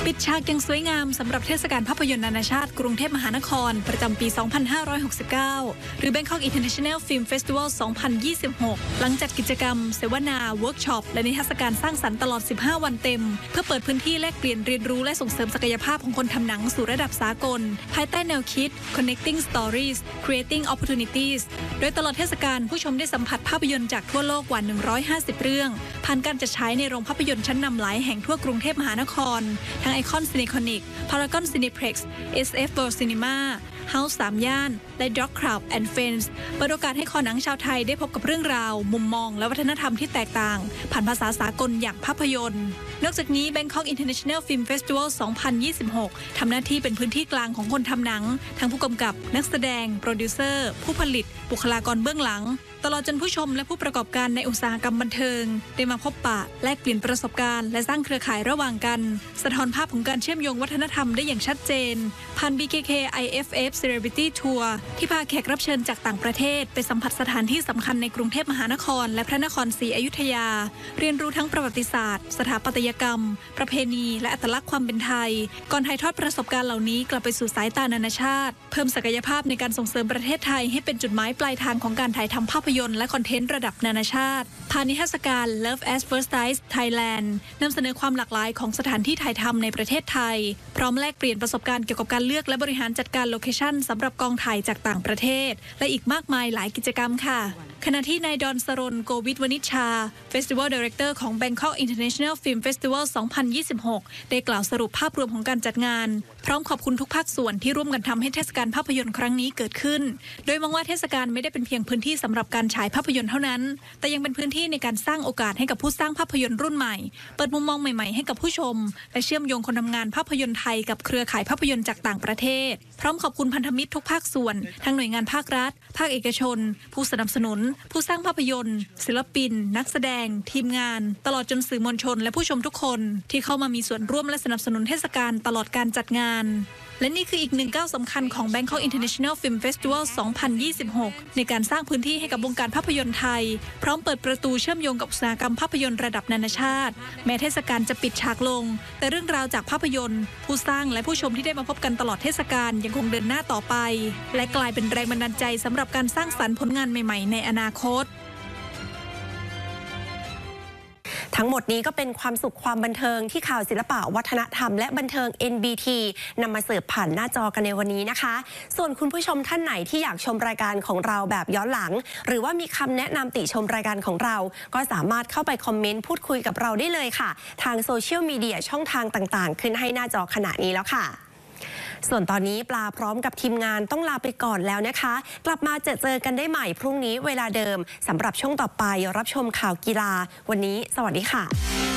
ปิดฉากอย่างสวยงามสำหรับเทศกาลภาพยนตร์นานาชาติกรุงเทพมหานครประจำปี 2569 หรือ Bangkok International Film Festival 2026 หลังจัดกิจกรรมเสวนาเวิร์กช็อปและนิทรรศการสร้างสรรค์ตลอด 15 วันเต็มเพื่อเปิดพื้นที่แลกเปลี่ยนเรียนรู้และส่งเสริมศักยภาพของคนทำหนังสู่ระดับสากลภายใต้แนวคิด Connecting Stories Creating Opportunities โดยตลอดเทศกาลผู้ชมได้สัมผัสภาพยนตร์จากทั่วโลกกว่า 150 เรื่องผ่านการจัดฉายในโรงภาพยนตร์ชั้นนำหลายแห่งทั่วกรุงเทพมหานครทั้งไอคอน Cineconic Paragon Cineplex SF World Cinema House 3 ย่านและ Dog Club and Friends เปิดโอกาสให้คอหนังชาวไทยได้พบกับเรื่องราวมุมมองและวัฒนธรรมที่แตกต่างผ่านภาษาสากลอย่างภาพยนตร์นอกจากนี้ Bangkok International Film Festival 2026 ทำหน้าที่เป็นพื้นที่กลางของคนทำหนังทั้งผู้กำกับนักแสดงโปรดิวเซอร์ผู้ผลิตบุคลากรเบื้องหลังตลอดจนผู้ชมและผู้ประกอบการในอุตสาหกรรมบันเทิงได้มาพบปะแลกเปลี่ยนประสบการณ์และสร้างเครือข่ายระหว่างกันสะท้อนภาพของการเชื่อมโยงวัฒนธรรมได้อย่างชัดเจนผ่าน BKK IFF Celebrity Tour ที่พาแขกรับเชิญจากต่างประเทศไปสัมผัสสถานที่สำคัญในกรุงเทพมหานครและพระนครศรีอยุธยาเรียนรู้ทั้งประวัติศาสตร์สถาปัตยกรรมประเพณีและอัตลักษณ์ความเป็นไทยก่อนถ่ายทอดประสบการณ์เหล่านี้กลับไปสู่สายตานานาชาติเพิ่มศักยภาพในการส่งเสริมประเทศไทยให้เป็นจุดหมายปลายทางของการถ่ายทำภาพยนตร์และคอนเทนต์ระดับนานาชาติผ่านนิทรรศการ Love at First Sight Thailand นำเสนอความหลากหลายของสถานที่ถ่ายทำในประเทศไทยพร้อมแลกเปลี่ยนประสบการณ์เกี่ยวกับการเลือกและบริหารจัดการโลเคชั่นสำหรับกองถ่ายจากต่างประเทศและอีกมากมายหลายกิจกรรมค่ะขณะที่นายดอนสรนโกวิทวณิชชา Festival Director ของ Bangkok International Film Festival 2026 ได้กล่าวสรุปภาพรวมของการจัดงานพร้อมขอบคุณทุกภาคส่วนที่ร่วมกันทำให้เทศกาลภาพยนตร์ครั้งนี้เกิดขึ้นโดยมองว่าเทศกาลไม่ได้เป็นเพียงพื้นที่สำหรับการฉายภาพยนตร์เท่านั้นแต่ยังเป็นพื้นที่ในการสร้างโอกาสให้กับผู้สร้างภาพยนตร์รุ่นใหม่เปิดมุมมองใหม่ๆให้กับผู้ชมและเชื่อมโยงคนทำงานภาพยนตร์ไทยกับเครือข่ายภาพยนตร์จากต่างประเทศพร้อมขอบคุณพันธมิตรทุกภาคส่วนทั้งหน่วยงานภาครัฐภาคเอกชนผู้สนับสนุนผู้สร้างภาพยนตร์ศิลปินนักแสดงทีมงานตลอดจนสื่อมวลชนและผู้ชมทุกคนที่เข้ามามีส่วนร่วมและสนับสนุนเทศกาลตลอดการจัดงานและนี่คืออีกหนึ่งก้าวสำคัญของ Bangkok International Film Festival 2026 ในการสร้างพื้นที่ให้กับวงการภาพยนตร์ไทยพร้อมเปิดประตูเชื่อมโยงกับอุตสาหกรรมภาพยนตร์ระดับนานาชาติแม้เทศกาลจะปิดฉากลงแต่เรื่องราวจากภาพยนตร์ผู้สร้างและผู้ชมที่ได้มาพบกันตลอดเทศกาลยังคงเดินหน้าต่อไปและกลายเป็นแรงบันดาลใจสำหรับการสร้างสรรค์ผลงานใหม่ๆในอนาคตทั้งหมดนี้ก็เป็นความสุขความบันเทิงที่ข่าวศิลปะวัฒนธรรมและบันเทิง NBT นำมาเสิร์ฟผ่านหน้าจอกันในวันนี้นะคะส่วนคุณผู้ชมท่านไหนที่อยากชมรายการของเราแบบย้อนหลังหรือว่ามีคำแนะนำติชมรายการของเราก็สามารถเข้าไปคอมเมนต์พูดคุยกับเราได้เลยค่ะทางโซเชียลมีเดียช่องทางต่างๆขึ้นให้หน้าจอขณะนี้แล้วค่ะส่วนตอนนี้ปลาพร้อมกับทีมงานต้องลาไปก่อนแล้วนะคะกลับมาเจอกันได้ใหม่พรุ่งนี้เวลาเดิมสำหรับช่วงต่อไปรับชมข่าวกีฬาวันนี้สวัสดีค่ะ